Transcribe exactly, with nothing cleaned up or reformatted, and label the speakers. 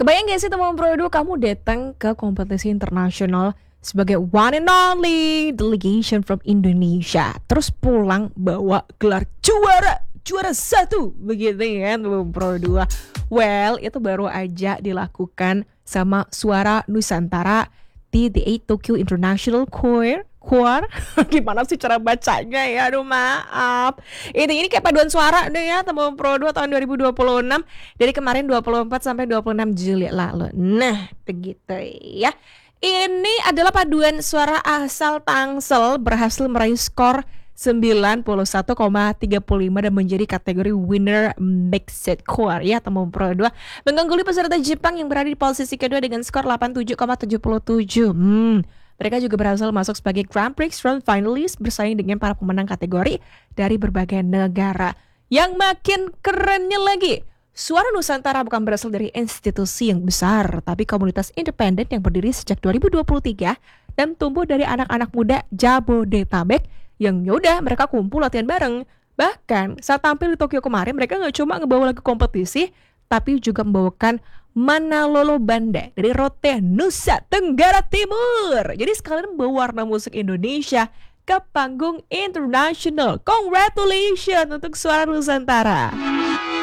Speaker 1: Kebayang gak sih teman Bro kamu datang ke kompetisi internasional sebagai one and only delegation from Indonesia, terus pulang bawa gelar juara juara satu begitu ya teman Bro dua. Well, itu baru aja dilakukan sama Suara Nusantara di The eight Tokyo International Choir. Choir, gimana sih cara bacanya ya? Aduh maaf. Ini ini kayak paduan suara deh ya teman Pro dua tahun dua ribu dua puluh enam dari kemarin dua puluh empat sampai dua puluh enam Juli lalu. Nah, begitu ya. Ini adalah paduan suara asal Tangsel berhasil meraih skor sembilan puluh satu koma tiga lima dan menjadi kategori winner mixed choir ya teman Pro dua, mengungguli peserta Jepang yang berada di posisi kedua dengan skor delapan puluh tujuh koma tujuh tujuh. Hmm. Mereka juga berhasil masuk sebagai Grand Prix Round Finalist bersaing dengan para pemenang kategori dari berbagai negara. Yang makin kerennya lagi, Suara Nusantara bukan berasal dari institusi yang besar, tapi komunitas independen yang berdiri sejak dua ribu dua puluh tiga dan tumbuh dari anak-anak muda Jabodetabek yang yaudah mereka kumpul latihan bareng. Bahkan saat tampil di Tokyo kemarin, mereka gak cuma ngebawa lagu kompetisi, tapi juga membawakan Manalolo Banda dari Rote Nusa Tenggara Timur. Jadi sekalian membawa warna musik Indonesia ke panggung internasional. Congratulations untuk Suara Nusantara.